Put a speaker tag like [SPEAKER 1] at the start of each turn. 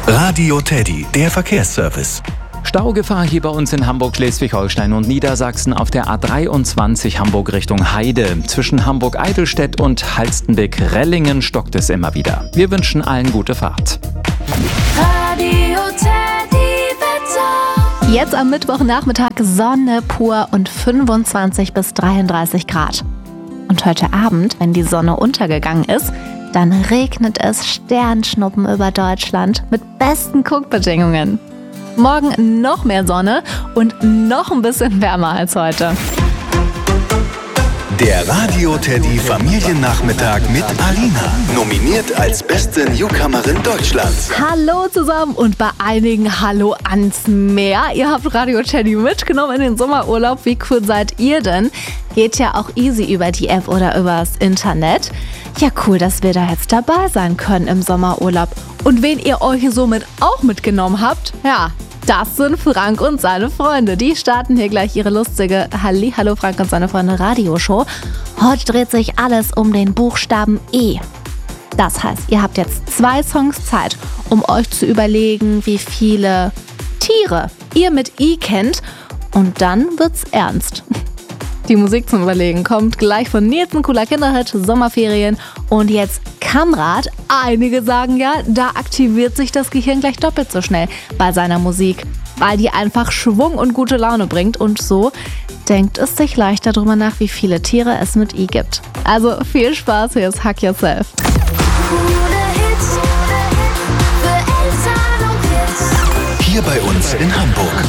[SPEAKER 1] Radio Teddy, der Verkehrsservice.
[SPEAKER 2] Staugefahr hier bei uns in Hamburg, Schleswig-Holstein und Niedersachsen auf der A23 Hamburg Richtung Heide. Zwischen Hamburg-Eidelstedt und Halstenbek-Rellingen stockt es immer wieder. Wir wünschen allen gute Fahrt.
[SPEAKER 3] Radio Teddy Wetter.
[SPEAKER 4] Jetzt am Mittwochnachmittag Sonne pur und 25 bis 33 Grad. Und heute Abend, wenn die Sonne untergegangen ist, dann regnet es Sternschnuppen über Deutschland mit besten Guckbedingungen. Morgen noch mehr Sonne und noch ein bisschen wärmer als heute.
[SPEAKER 1] Der Radio Teddy Familiennachmittag mit Alina. Nominiert als beste Newcomerin Deutschlands.
[SPEAKER 4] Hallo zusammen und bei einigen Hallo ans Meer. Ihr habt Radio Teddy mitgenommen in den Sommerurlaub. Wie cool seid ihr denn? Geht ja auch easy über die App oder übers Internet. Ja, cool, dass wir da jetzt dabei sein können im Sommerurlaub. Und wen ihr euch somit auch mitgenommen habt, ja, das sind Frank und seine Freunde. Die starten hier gleich ihre lustige Hallo Frank und seine Freunde Radioshow. Heute dreht sich alles um den Buchstaben E. Das heißt, ihr habt jetzt 2 Songs Zeit, um euch zu überlegen, wie viele Tiere ihr mit I kennt. Und dann wird's ernst. Die Musik zum Überlegen kommt gleich von Nils, ein cooler Kinderhit, Sommerferien und jetzt Kamrat. Einige sagen ja, da aktiviert sich das Gehirn gleich doppelt so schnell bei seiner Musik, weil die einfach Schwung und gute Laune bringt und so denkt es sich leichter darüber nach, wie viele Tiere es mit I gibt. Also viel Spaß, hier ist Hack Yourself.
[SPEAKER 3] Für Eltern und Kids.
[SPEAKER 1] Hier bei uns in Hamburg.